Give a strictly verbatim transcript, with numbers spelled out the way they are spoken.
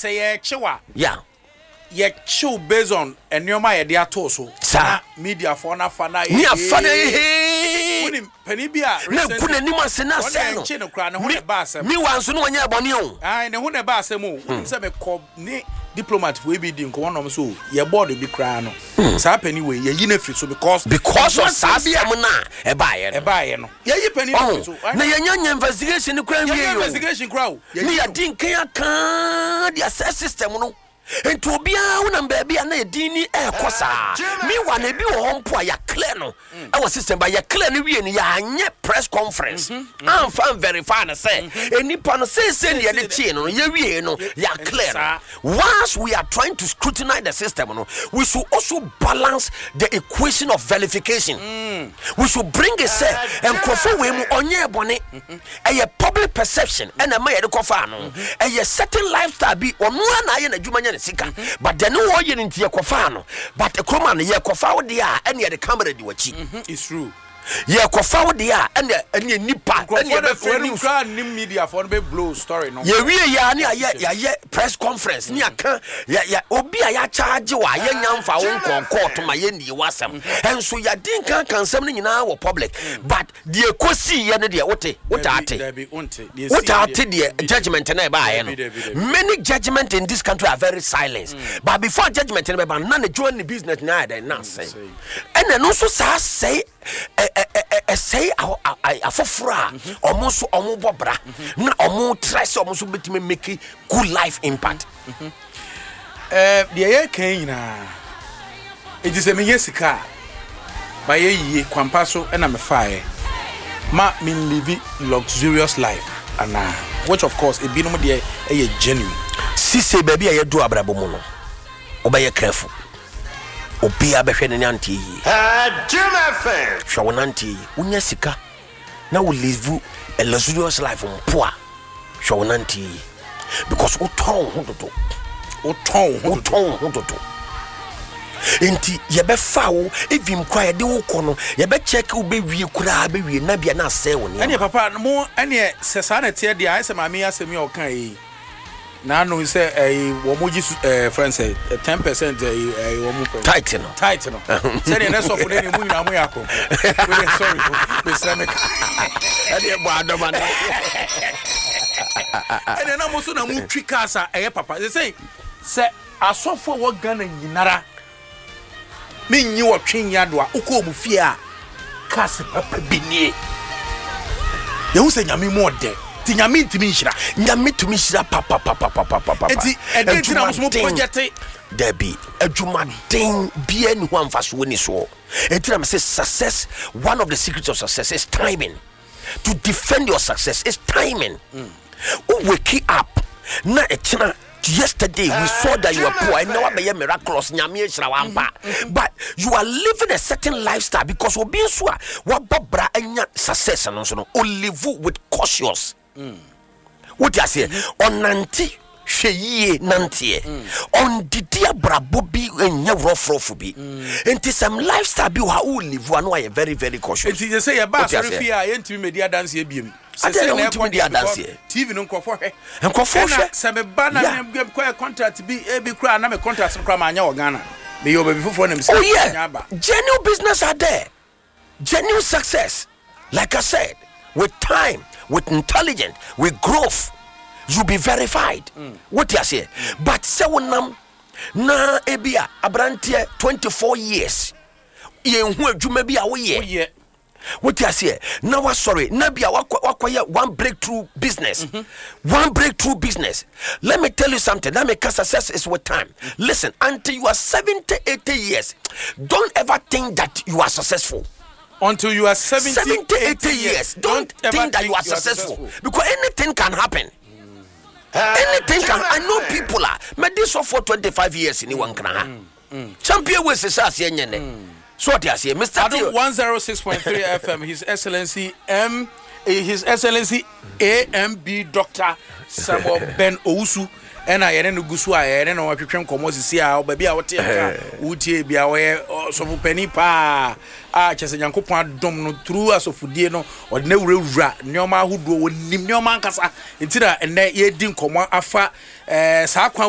say ye chewa. Yeah. Ye chew based on enyoma ye dia to so. Sa media for na fana. Ni afana he. Woni pani bia. Na kuna ni mase na se no. Che no kra ne ho ne ba asem. Mi wanso no wanya bone o. Ai ne ho ne ba asem o. Se me ko ni diplomat for we di nko wonom so ye board bi kra no. Sa pani we ye yi na free so because because of sabia na e ba ye no. E ba ye no. Ye yi pani so. Na ye nya investigation kra wie yo. Investigation kra o. Ni ya din kan kan the assess system no. Enti obia wona mbia na edini e kosa mi wa na bi wo mpo ya clear no e wo system ba ya clear no wie ni ya anye press conference am fan verify na say enipa no say say ne de tie no ya wie no ya clear. Once we are trying to scrutinize the system no, we should also balance the equation of verification. mm. We should bring a say and confirm we mu onye bone e public perception and na ma ye de kofa no e certain lifestyle bi onu na ye na dwuma sika but then wo ye ntie kofa no but kroma no ye kofa wo de a ene the camera di wachi. It's true. Ye kofa wo de a ene ene nipa ene be friend crowd ni media for be blow story no ye wie ya ne ya ya press conference ni aka ya ya obi a ya charge wa ye nyamfa wo nkon court ma ye ni wasam enso ya din kan kan sam ni nyina wo public but the ekosi ye ne de wote wote ate wote ate the judgment na e ba ye no. Many judgment in this country are very silent. mm. But before judgment na ba na na join the business na dey na say and no so sa say e say afofra omo so omo bobra na omo trust omo so betime make good life impact. eh de ye kan na e di se me yesika ba ye yi kwampa so na me fae ma me live luxurious life and uh, which of course e bi no de e genuine. Si say baby e do abrabo mu no obaye careful obi abehwe ne nante yi ah Jim hwa wonante unya sika na wo live a luxurious life mpo a hwa wonante yi because o ton ho dodo o ton ho ton ho dodo enti ye be fa wo evim kwa ye de wo kono ye be check wo be wie kura be wie na bia na se wo ne ene papa mo ene sesa na tie dia ese ma me asemi o kan yi na no say eh wo mo ji eh friends say ten percent eh wo mo tight no tight no say the next of the ni mu nyina mo yakọ we sorry we say me ade bo adoma na ene na mo so na mu twikasa eh papa they say say asofo wo Ghana nyinara me nyi wo twenya do a uko mu fie a kase papa binie ye hu say nyame mo de ti nyame ntimi nhira nyame tumi nhira papa papa papa papa enti e dey na mo project Debbie adwuma den bia ni ho amfaso woni so enti na me say success, one of the secrets of success is timing. To defend your success is timing. mm. Wake up na etina. Yesterday we saw that you were poor and now be miraculous nyame nhira wampa but you are living a certain lifestyle because obi so a wa bobra anya success no so no o live with cautious. mm. What you say on nanti hweye nantie on didi abrabo bi enya rofrofo bi enti some lifestyle bi wa o live one way very very cautious. Enti you say ya ba sorry fear ya ntimi media dance e biem I don't want to be a dance. T V no nkofo hwe nkofo hwe se me ba na me kwa contract bi e bi kura na me contract no kura ma anya wo Ghana me yo be before na me say anya ba genuine business are there, genuine success. Like I said, with time, with intelligence, with growth, you be verified. mm. What you say mm. But se wonam na ebia abrantie twenty-four years ye hu adwuma bi a wo ye. What you say now? Sorry, Nabia, one breakthrough business, mm-hmm. one breakthrough business. Let me tell you something. That make success is with time. Mm-hmm. Listen, until you are seventy, eighty years, don't ever think that you are successful. Until you are seventy, seventy eighty years, don't, don't think that think you are, you are successful. successful because anything can happen. Mm. Uh, anything can. I know people are. But this for twenty-five years in one can. Champion was a sas. So what you say, Mister T one oh six point three F M, His Excellency M, His Excellency A M B Doctor Samuel Ben Owusu, and I didn't go so I didn't know what you can come was see how baby I would tell you, be aware of penny pa. Ah, just a young couple dom no true as of Fudiano or no rat, no man who do with Nimoman Casa, until and then ye didn't come afa, eh, Sakwa.